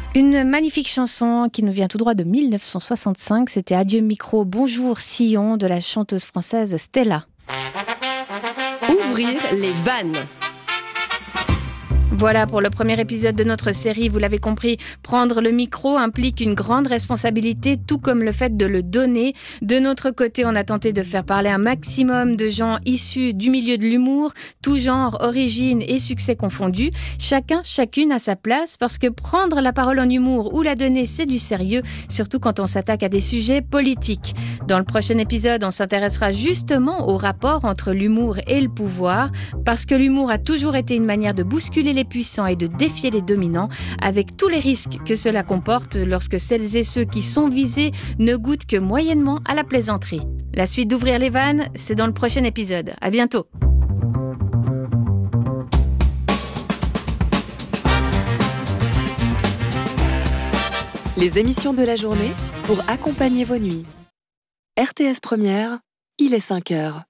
Une magnifique chanson qui nous vient tout droit de 1965, c'était Adieu micro, bonjour sillon de la chanteuse française Stella. Ouvrir les vannes. Voilà pour le premier épisode de notre série, vous l'avez compris, prendre le micro implique une grande responsabilité, tout comme le fait de le donner. De notre côté, on a tenté de faire parler un maximum de gens issus du milieu de l'humour, tout genre, origine et succès confondus. Chacune à sa place, parce que prendre la parole en humour ou la donner, c'est du sérieux, surtout quand on s'attaque à des sujets politiques. Dans le prochain épisode, on s'intéressera justement au rapport entre l'humour et le pouvoir, parce que l'humour a toujours été une manière de bousculer les puissants et de défier les dominants, avec tous les risques que cela comporte lorsque celles et ceux qui sont visés ne goûtent que moyennement à la plaisanterie. La suite d'Ouvrir les vannes, c'est dans le prochain épisode. À bientôt. Les émissions de la journée pour accompagner vos nuits. RTS Première, il est 5h.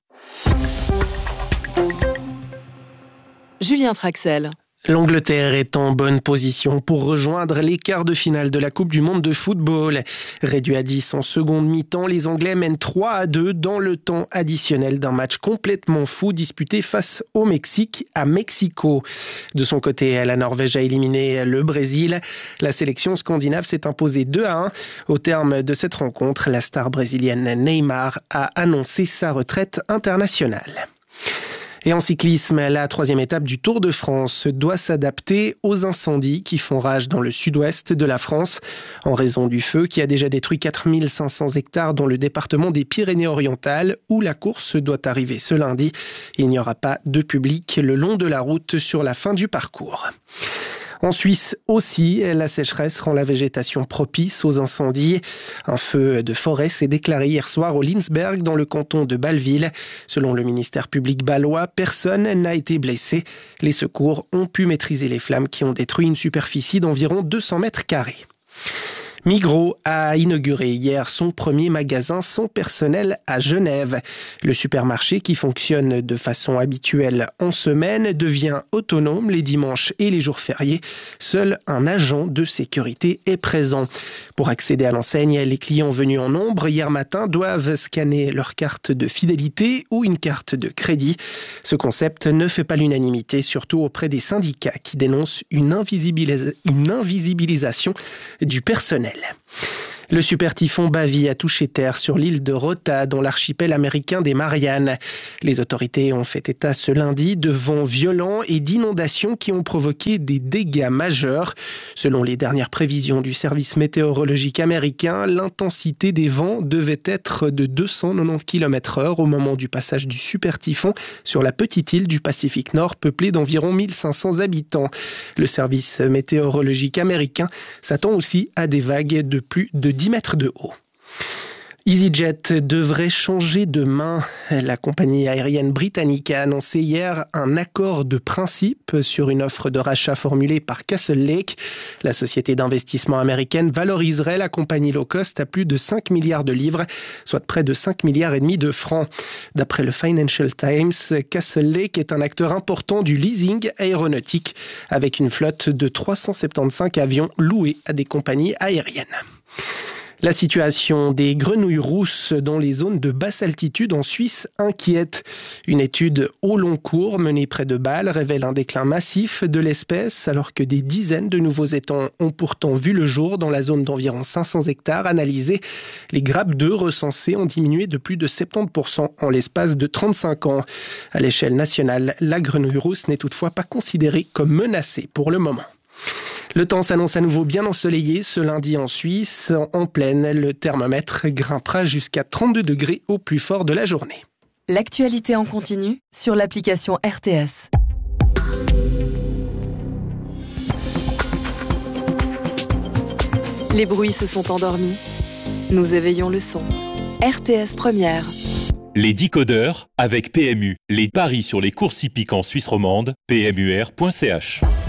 Julien Traxel. L'Angleterre est en bonne position pour rejoindre les quarts de finale de la Coupe du Monde de football. Réduit à 10 en seconde mi-temps, les Anglais mènent 3-2 dans le temps additionnel d'un match complètement fou disputé face au Mexique à Mexico. De son côté, la Norvège a éliminé le Brésil. La sélection scandinave s'est imposée 2-1. Au terme de cette rencontre, la star brésilienne Neymar a annoncé sa retraite internationale. Et en cyclisme, la troisième étape du Tour de France doit s'adapter aux incendies qui font rage dans le sud-ouest de la France en raison du feu qui a déjà détruit 4500 hectares dans le département des Pyrénées-Orientales où la course doit arriver ce lundi. Il n'y aura pas de public le long de la route sur la fin du parcours. En Suisse aussi, la sécheresse rend la végétation propice aux incendies. Un feu de forêt s'est déclaré hier soir au Linsberg dans le canton de Bâle-Ville. Selon le ministère public bâlois, personne n'a été blessé. Les secours ont pu maîtriser les flammes qui ont détruit une superficie d'environ 200 mètres carrés. Migros a inauguré hier son premier magasin sans personnel à Genève. Le supermarché, qui fonctionne de façon habituelle en semaine, devient autonome les dimanches et les jours fériés. Seul un agent de sécurité est présent. Pour accéder à l'enseigne, les clients venus en nombre hier matin doivent scanner leur carte de fidélité ou une carte de crédit. Ce concept ne fait pas l'unanimité, surtout auprès des syndicats qui dénoncent une invisibilisation du personnel. Le super typhon Bavi a touché terre sur l'île de Rota, dans l'archipel américain des Mariannes. Les autorités ont fait état ce lundi de vents violents et d'inondations qui ont provoqué des dégâts majeurs. Selon les dernières prévisions du service météorologique américain, l'intensité des vents devait être de 290 km/h au moment du passage du super typhon sur la petite île du Pacifique Nord, peuplée d'environ 1500 habitants. Le service météorologique américain s'attend aussi à des vagues de plus de 10 mètres de haut. EasyJet devrait changer de main. La compagnie aérienne britannique a annoncé hier un accord de principe sur une offre de rachat formulée par Castle Lake. La société d'investissement américaine valoriserait la compagnie low cost à plus de 5 milliards de livres, soit près de 5 milliards et demi de francs. D'après le Financial Times, Castle Lake est un acteur important du leasing aéronautique avec une flotte de 375 avions loués à des compagnies aériennes. La situation des grenouilles rousses dans les zones de basse altitude en Suisse inquiète. Une étude au long cours menée près de Bâle révèle un déclin massif de l'espèce alors que des dizaines de nouveaux étangs ont pourtant vu le jour dans la zone d'environ 500 hectares analysée. Les grappes d'œufs recensées ont diminué de plus de 70% en l'espace de 35 ans. À l'échelle nationale, la grenouille rousse n'est toutefois pas considérée comme menacée pour le moment. Le temps s'annonce à nouveau bien ensoleillé ce lundi en Suisse. En pleine, le thermomètre grimpera jusqu'à 32 degrés au plus fort de la journée. L'actualité en continu sur l'application RTS. Les bruits se sont endormis. Nous éveillons le son. RTS Première. Les décodeurs avec PMU. Les paris sur les courses hippiques en Suisse romande. PMUR.ch.